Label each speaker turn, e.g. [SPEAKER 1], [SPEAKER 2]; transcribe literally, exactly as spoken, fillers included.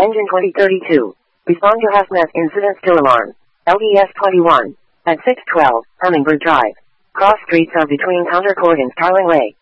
[SPEAKER 1] Engine twenty thirty-two. Respond to HAZMAT incident still alarm. L D S twenty-one. At six twelve, Hummingbird Drive. Cross streets are between Counter Court and Starling Way.